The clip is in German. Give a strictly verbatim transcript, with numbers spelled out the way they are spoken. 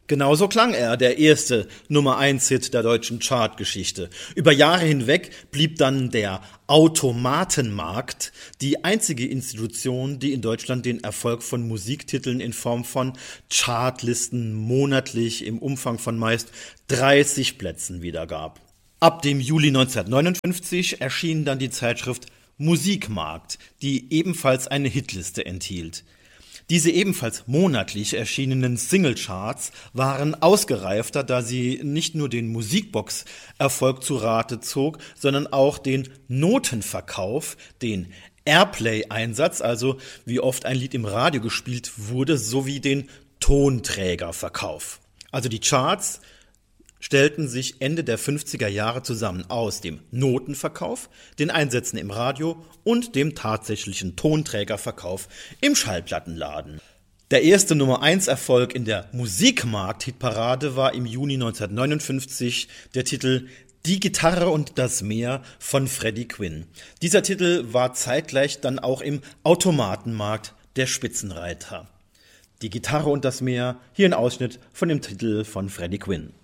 Genauso klang er, der erste Nummer eins Hit der deutschen Chartgeschichte. Über Jahre hinweg blieb dann der Automatenmarkt die einzige Institution, die in Deutschland den Erfolg von Musiktiteln in Form von Chartlisten monatlich im Umfang von meist dreißig Plätzen wiedergab. Ab dem Juli neunzehnhundertneunundfünfzig erschien dann die Zeitschrift Musikmarkt, die ebenfalls eine Hitliste enthielt. Diese ebenfalls monatlich erschienenen Singlecharts waren ausgereifter, da sie nicht nur den Musikbox-Erfolg zu Rate zog, sondern auch den Notenverkauf, den Airplay-Einsatz, also wie oft ein Lied im Radio gespielt wurde, sowie den Tonträgerverkauf. Also die Charts stellten sich Ende der fünfziger Jahre zusammen aus dem Notenverkauf, den Einsätzen im Radio und dem tatsächlichen Tonträgerverkauf im Schallplattenladen. Der erste Nummer eins Erfolg in der Musikmarkt-Hitparade war im Juni neunzehnhundertneunundfünfzig der Titel Die Gitarre und das Meer von Freddie Quinn. Dieser Titel war zeitgleich dann auch im Automatenmarkt der Spitzenreiter. Die Gitarre und das Meer, hier ein Ausschnitt von dem Titel von Freddie Quinn.